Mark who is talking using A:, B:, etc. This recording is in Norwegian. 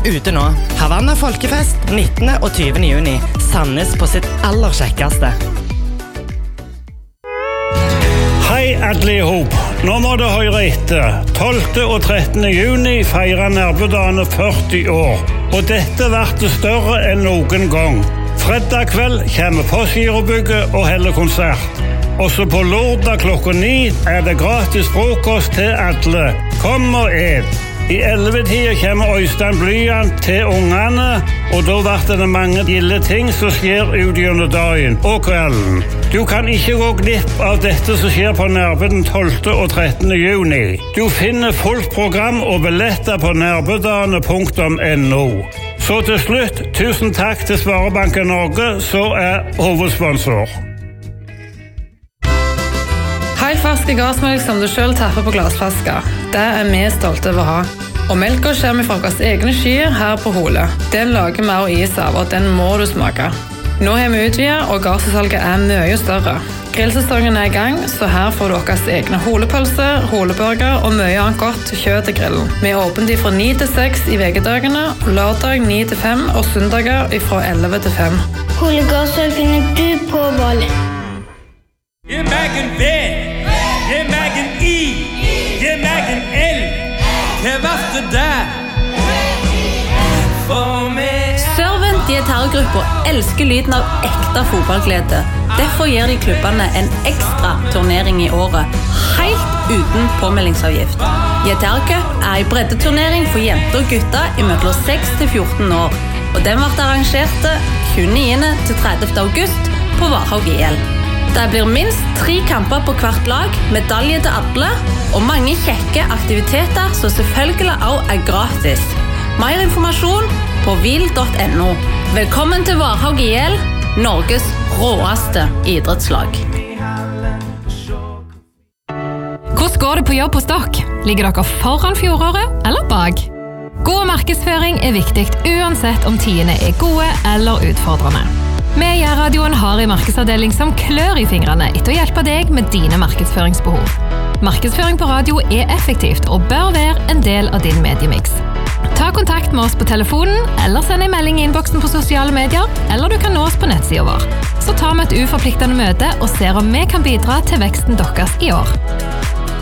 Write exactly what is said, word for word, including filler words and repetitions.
A: ute nå. Havanna Folkefest nittende og tyvende juni. Sandnes på sitt aller kjekkeste.
B: Hei alle i hop. Nå må du høre etter. tolvte og trettende juni feirer Nærbudane førti år. Og dette blir større enn noen gang. Fredag kveld kommer Postgirobygget og heller konsert. Også på lørdag klokka ni er det gratis frokost til alle. Kom og et. I elleve-tida kommer Øystein Blyant til ungene, og da blir det mange gilde ting som skjer ut gjennom dagen og kvelden. Du kan ikke gå glipp av dette som skjer på Nærbø tolvte og trettende juni. Du finner fullt program og billetter på nærbødane punktum no. Så til slutt, tusen takk til Sparebanken Norge, som er hovedsponsor.
C: Helt ferske gassmelk som du selv tapper på glassflasker. Det er vi stolte av å ha. Og melka kommer fra våre egne skyer her på Hole. Den lager vi også is av, og den må du smake. Nå har vi utvidet, og gassalget er mye større. Grillsesongen er i gang, så her får du deres egne holepølse, holeburger og mye annet godt kjøtt til grillen. Vi er åpent fra ni til seks i vekedagene, lørdag ni til fem og søndager fra elleve til fem.
D: Holegassel finner du på Bali.
E: Gi meg en V, gi meg en I, gi meg en L. Hva var det der? For meg.
F: Servant Dietargruppa elsker lyden av ekte fotballglede. Derfor gir de klubbene en ekstra turnering i året, helt uten påmeldingsavgift. Dietarcup er en breddeturnering for jenter og gutter i mellom seks til fjorten år, og den ble arrangert tjueniende til tredivte august på Varhaug I L. Det blir minst tre kamper på hvert lag, medalje til alle, og mange kjekke aktiviteter som selvfølgelig også er gratis. Mer informasjon på vil punktum no. Velkommen til Varhaug I L, Norges råeste idrettslag.
G: Hvordan går det på jobb hos dere? Ligger dere foran fjoråret eller bak? God markedsføring er viktig uansett om tidene er gode eller utfordrende. Vi I J-radioen har en markedsavdeling som klør I fingrene etter å hjelpe deg med dine markedsføringsbehov. Markedsføring på radio er effektivt og bør være en del av din mediemix. Ta kontakt med oss på telefonen, eller send en melding I innboksen på sosiale medier, eller du kan nå oss på nettsiden vår. Så tar vi et uforpliktende møte og ser om vi kan bidra til veksten deres I år.